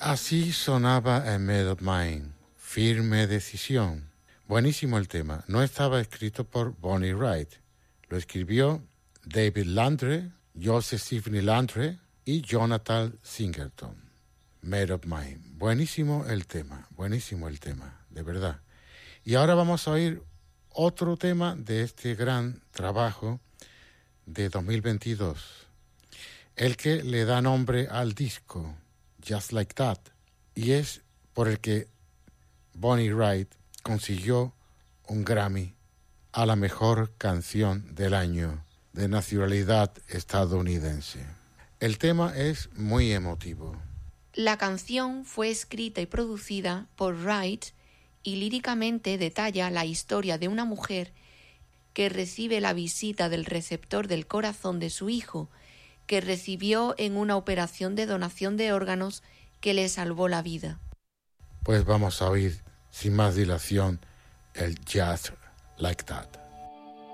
Así sonaba A Made of Mine, Firme Decisión. Buenísimo el tema. No estaba escrito por Bonnie Wright. Lo escribió David Landry, Joseph Sidney Landry y Jonathan Singleton. Made of Mine. Buenísimo el tema, de verdad. Y ahora vamos a oír otro tema de este gran trabajo de 2022, el que le da nombre al disco, Just Like That, y es por el que Bonnie Wright consiguió un Grammy a la mejor canción del año de nacionalidad estadounidense. El tema es muy emotivo. La canción fue escrita y producida por Wright y líricamente detalla la historia de una mujer que recibe la visita del receptor del corazón de su hijo, que recibió en una operación de donación de órganos que le salvó la vida. Pues vamos a oír sin más dilación el Just Like That.